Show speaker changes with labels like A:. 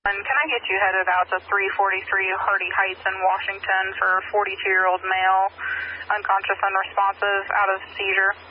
A: And can I get you headed out to 343 Hardy Heights in Washington for a 42-year-old male, unconscious, unresponsive, out of seizure?